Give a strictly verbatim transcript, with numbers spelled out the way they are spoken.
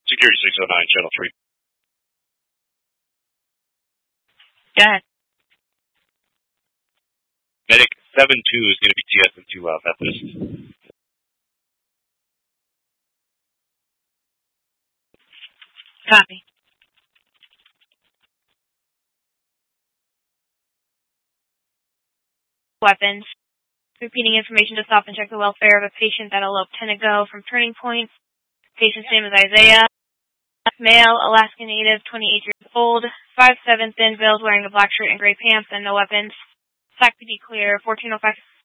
Security six oh nine, Channel three. Go ahead. Medic seven two is going to be T S and two uh, Methodists. Copy. Weapons. Repeating information to stop and check the welfare of a patient that eloped ten ago from Turning Point. Patient's name is Isaiah. Male, Alaskan native, twenty-eight years old. five seven, thin build, wearing a black shirt and gray pants and no weapons. S A C P D clear, fourteen oh five